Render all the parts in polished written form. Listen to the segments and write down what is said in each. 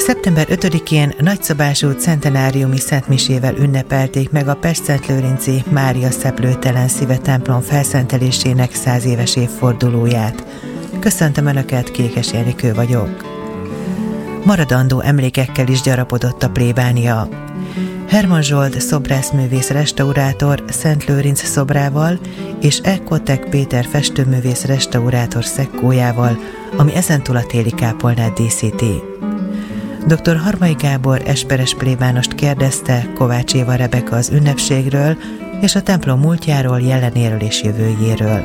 Szeptember 5-én nagyszabású centenáriumi szentmisével ünnepelték meg a Pestszentlőrinci Mária Szeplőtelen Szíve templom felszentelésének 100 éves évfordulóját. Köszöntöm Önöket, Kékes Enikő vagyok. Maradandó emlékekkel is gyarapodott a plébánia. Herman Zsolt szobrászművész restaurátor Szentlőrinc szobrával és Ekkotek Péter festőművész restaurátor szekkójával, ami ezentúl a téli kápolnát díszíti. Dr. Harmai Gábor esperes plébánost kérdezte Kovács Éva Rebeka az ünnepségről és a templom múltjáról, jelenéről és jövőjéről.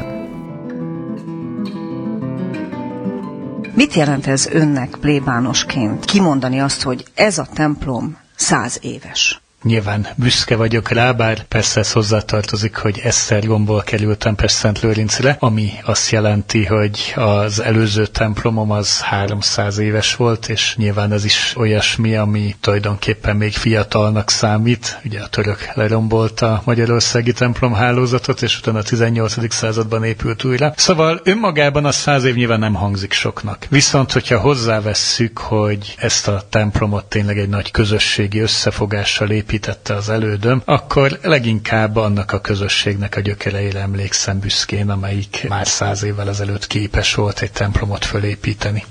Mit jelent ez önnek plébánosként kimondani azt, hogy ez a templom 100 éves? Nyilván büszke vagyok rá, bár persze ez hozzátartozik, hogy Esztergomból kerültem Pestszentlőrincre, ami azt jelenti, hogy az előző templomom az 300 éves volt, és nyilván ez is olyasmi, ami tulajdonképpen még fiatalnak számít. Ugye a török lerombolta a magyarországi templomhálózatot, és utána a 18. században épült újra. Szóval önmagában a 100 év nyilván nem hangzik soknak. Viszont, hogyha hozzávesszük, hogy ezt a templomot tényleg egy nagy közösségi összefogással építette az elődöm, akkor leginkább annak a közösségnek a gyökereire emlékszem büszkén, amelyik már 100 évvel ezelőtt képes volt egy templomot fölépíteni.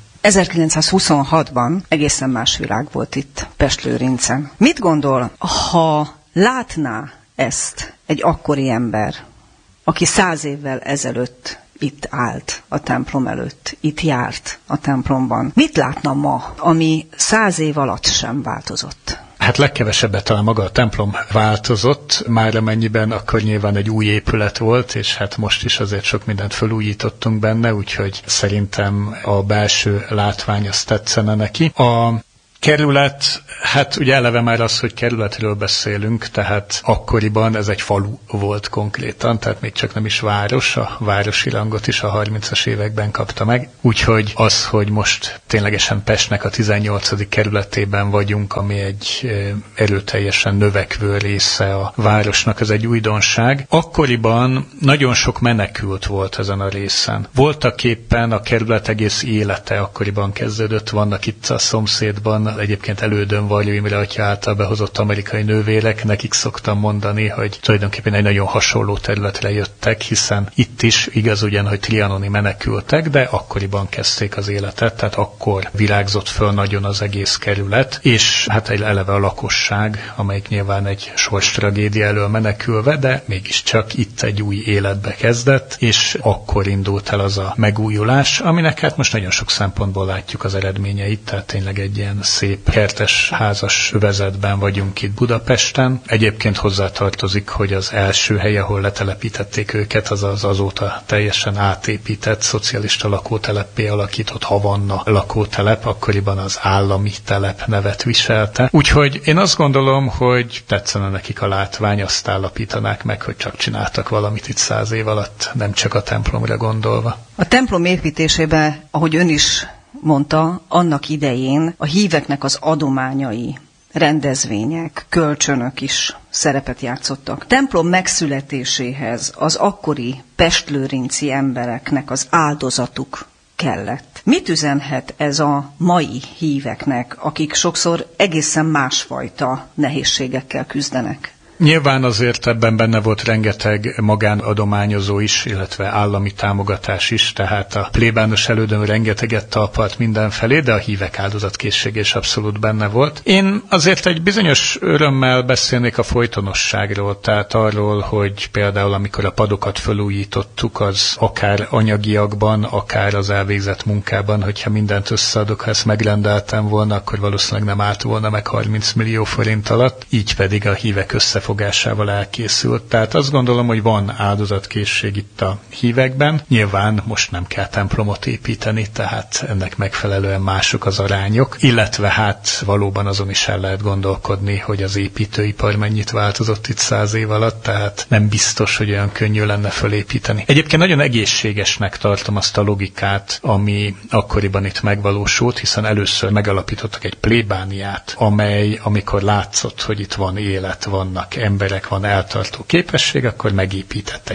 1926-ban egészen más világ volt itt Pestlőrincen. Mit gondol, ha látná ezt egy akkori ember, aki 100 évvel ezelőtt itt állt a templom előtt, itt járt a templomban? Mit látna ma, ami 100 év alatt sem változott? Hát legkevesebbet talán maga a templom változott, már amennyiben akkor nyilván egy új épület volt, és hát most is azért sok mindent felújítottunk benne, úgyhogy szerintem a belső látvány az tetszene neki. A kerület, hát ugye eleve már az, hogy kerületről beszélünk, tehát akkoriban ez egy falu volt konkrétan, tehát még csak nem is város, a városi rangot is a 30-as években kapta meg. Úgyhogy az, hogy most ténylegesen Pestnek a 18. kerületében vagyunk, ami egy erőteljesen növekvő része a városnak, ez egy újdonság. Akkoriban nagyon sok menekült volt ezen a részen. Voltak éppen a kerület egész élete akkoriban kezdődött, vannak itt a szomszédban, egyébként elődöm Varjú Imre atya által behozott amerikai nővérek, nekik szoktam mondani, hogy tulajdonképpen egy nagyon hasonló területre jöttek, hiszen itt is igaz ugyan, hogy trianoni menekültek, de akkoriban kezdték az életet, tehát akkor virágzott föl nagyon az egész kerület, és hát egy eleve a lakosság, amelyik nyilván egy sorstragédia elől menekülve, de mégiscsak itt egy új életbe kezdett, és akkor indult el az a megújulás, aminek hát most nagyon sok szempontból látjuk az eredményeit, tehát tényleg egy ilyen szép kertes házas övezetben vagyunk itt Budapesten. Egyébként hozzátartozik, hogy az első hely, ahol letelepítették őket, az azóta teljesen átépített szocialista lakóteleppé alakított Havanna lakótelep, akkoriban az állami telep nevet viselte. Úgyhogy én azt gondolom, hogy tetszene nekik a látvány, azt állapítanák meg, hogy csak csináltak valamit itt 100 év alatt, nem csak a templomra gondolva. A templom építésébe, ahogy ön is mondta, annak idején a híveknek az adományai, rendezvények, kölcsönök is szerepet játszottak. Templom megszületéséhez az akkori pestlőrinci embereknek az áldozatuk kellett. Mit üzenhet ez a mai híveknek, akik sokszor egészen másfajta nehézségekkel küzdenek? Nyilván azért ebben benne volt rengeteg magánadományozó is, illetve állami támogatás is, tehát a plébános elődöm rengeteget talpalt mindenfelé, de a hívek áldozatkészsége is abszolút benne volt. Én azért egy bizonyos örömmel beszélnék a folytonosságról, tehát arról, hogy például amikor a padokat felújítottuk, az akár anyagiakban, akár az elvégzett munkában, hogyha mindent összeadok, ha ezt megrendeltem volna, akkor valószínűleg nem állt volna meg 30 millió forint alatt, így pedig a hívek összefogásával elkészült. Tehát azt gondolom, hogy van áldozatkészség itt a hívekben. Nyilván most nem kell templomot építeni, tehát ennek megfelelően mások az arányok, illetve hát valóban azon is el lehet gondolkodni, hogy az építőipar mennyit változott itt 100 év alatt, tehát nem biztos, hogy olyan könnyű lenne fölépíteni. Egyébként nagyon egészségesnek tartom azt a logikát, ami akkoriban itt megvalósult, hiszen először megalapítottak egy plébániát, amely, amikor látszott, hogy itt van élet, vannak emberek, van eltartó képesség, akkor megépített egy